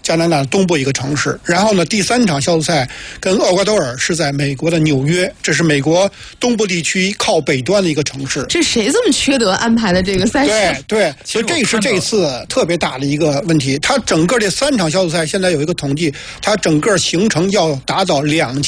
加拿大东部一个城市。然后呢，第3场小组赛跟厄瓜多尔是在美国的纽约，这是美国东部地区靠北端的一个城市。 这谁这么缺德安排的这个赛事？ 对，所以这是这次特别大的一个问题。它整个这3场小组赛现在有一个统计，它整个行程要达到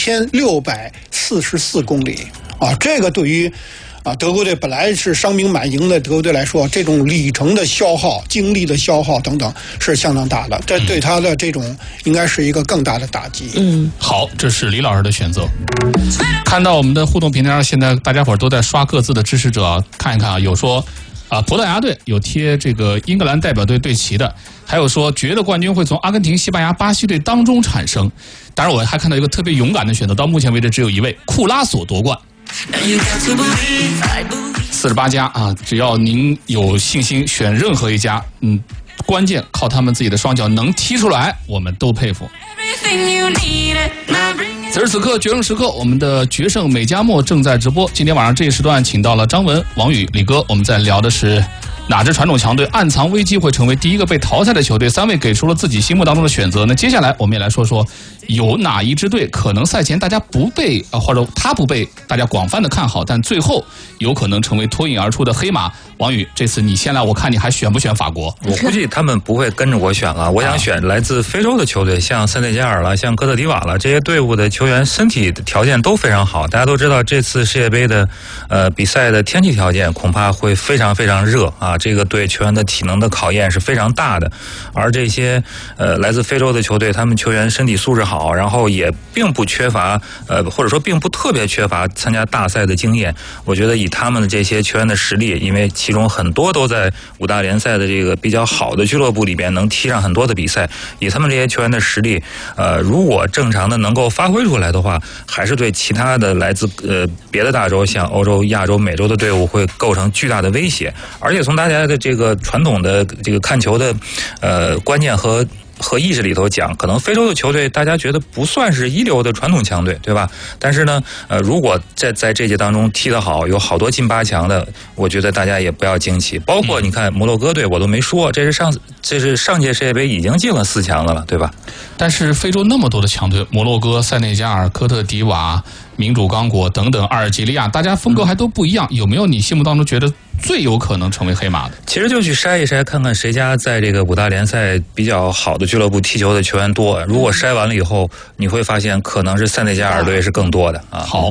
2644公里啊，这个对于德国队本来是伤兵满营的德国队来说，这种里程的消耗、精力的消耗等等是相当大的，这对他的这种应该是一个更大的打击。 好，这是李老师的选择。看到我们的互动平台上，现在大家伙都在刷各自的支持者，看一看啊，有说葡萄牙队有贴这个英格兰代表队队旗的，还有说觉得冠军会从阿根廷、西班牙、巴西队当中产生。当然，我还看到一个特别勇敢的选择，到目前为止只有一位，库拉索夺冠。48家啊，只要您有信心选任何一家，关键靠他们自己的双脚能踢出来，我们都佩服。此时此刻，决胜时刻，我们的决胜美加墨正在直播。今天晚上这一时段，请到了张文、王宇、李哥，我们在聊的是哪支传统强队暗藏危机会成为第一个被淘汰的球队？3位给出了自己心目当中的选择。那接下来我们也来说说，有哪一支队可能赛前大家不被或者他不被大家广泛的看好，但最后有可能成为脱颖而出的黑马。王宇，这次你先来，我看你还选不选法国？ 我估计他们不会跟着我选了，我想选来自非洲的球队，像塞内加尔了，像科特迪瓦了，这些队伍的球员身体条件都非常好。大家都知道，这次世界杯的比赛的天气条件恐怕会非常非常热啊，这个对球员的体能的考验是非常大的。而这些来自非洲的球队，他们球员身体素质好，然后也并不缺乏或者说并不特别缺乏参加大赛的经验。我觉得以他们的这些球员的实力，因为其中很多都在5大联赛的这个比较好的俱乐部里边能踢上很多的比赛，以他们这些球员的实力，如果正常的能够发挥出来的话，还是对其他的来自别的大洲，像欧洲、亚洲、美洲的队伍会构成巨大的威胁。而且从大家的这个传统的这个看球的观念和意识里头讲，可能非洲的球队大家觉得不算是一流的传统强队，对吧？但是呢，如果在这届当中踢得好，有好多进8强的，我觉得大家也不要惊奇。包括你看摩洛哥队，我都没说，这是上届世界杯已经进了4强的了，对吧？ 但是非洲那么多的强队，摩洛哥、塞内加尔、科特迪瓦、民主刚果等等，阿尔及利亚，大家风格还都不一样，有没有你心目当中觉得最有可能成为黑马的？ 其实就去筛一筛，看看谁家在这个5大联赛比较好的俱乐部踢球的球员多。如果筛完了以后，你会发现可能是塞内加尔队是更多的啊。 好，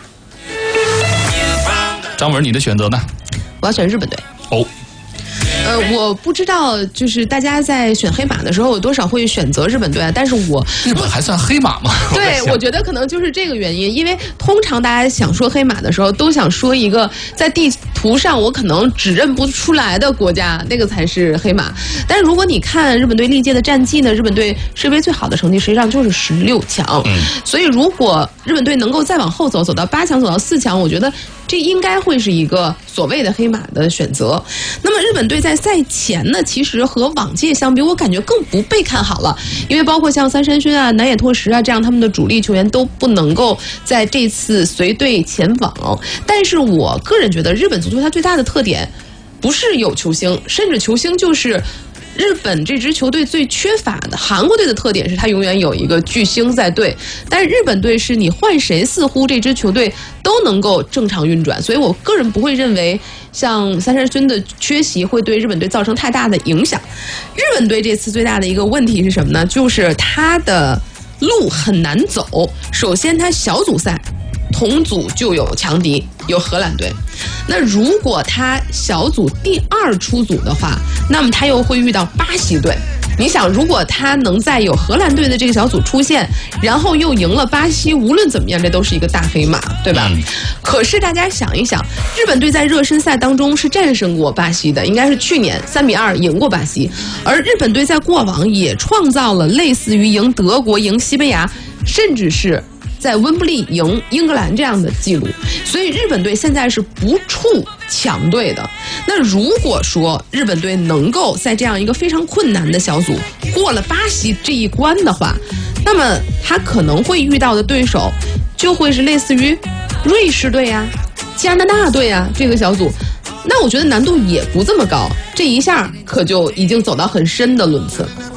张文，你的选择呢？ 我要选日本队。 哦。 我不知道，就是大家在选黑马的时候有多少会选择日本队啊？但是日本还算黑马吗？ 对，我觉得可能就是这个原因，因为通常大家想说黑马的时候，都想说一个在地图上我可能指认不出来的国家，那个才是黑马。但是如果你看日本队历届的战绩呢，日本队世界杯最好的成绩实际上就是16强。所以如果日本队能够再往后走到8强，走到4强，我觉得这应该会是一个所谓的黑马的选择。那么日本队在赛前呢，其实和往届相比，我感觉更不被看好了，因为包括像三山勋啊、南野拓实啊这样他们的主力球员都不能够在这次随队前往。但是我个人觉得日本足球它最大的特点不是有球星，甚至球星就是日本这支球队最缺乏的。韩国队的特点是他永远有一个巨星在队，但是日本队是你换谁似乎这支球队都能够正常运转，所以我个人不会认为像三山勋的缺席会对日本队造成太大的影响。日本队这次最大的一个问题是什么呢？就是他的路很难走。首先他小组赛同组就有强敌，有荷兰队。那如果他小组第2出组的话，那么他又会遇到巴西队。你想，如果他能在有荷兰队的这个小组出现，然后又赢了巴西，无论怎么样，这都是一个大黑马，对吧？可是大家想一想，日本队在热身赛当中是战胜过巴西的，应该是去年3-2赢过巴西，而日本队在过往也创造了类似于赢德国、赢西班牙，甚至是在温布利赢英格兰这样的记录，所以日本队现在是不怵强队的。那如果说日本队能够在这样一个非常困难的小组过了巴西这一关的话，那么他可能会遇到的对手就会是类似于瑞士队呀、加拿大队呀这个小组。那我觉得难度也不这么高，这一下可就已经走到很深的轮次了。